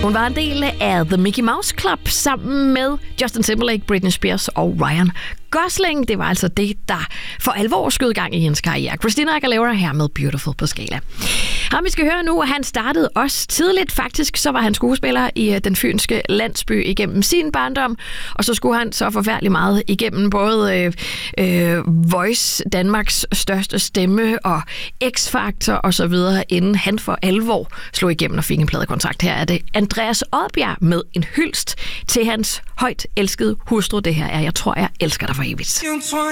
Hun var en del af The Mickey Mouse Club sammen med Justin Timberlake, Britney Spears og Ryan Gosling. Det var altså det, der for alvor skød gang i hendes karriere. Christina Aguilera her med Beautiful på skala. Ham vi skal høre nu, han startede også tidligt. Faktisk så var han skuespiller i den fynske landsby igennem sin barndom, og så skulle han så forfærdeligt meget igennem både Voice, Danmarks største stemme, og X-Factor og så videre, inden han for alvor slog igennem og fik en pladekontrakt. Her er det Andreas Odbjerg med en hyldest til hans højt elskede hustru. Det her er Jeg tror, jeg elsker dig for evigt. Jeg tror,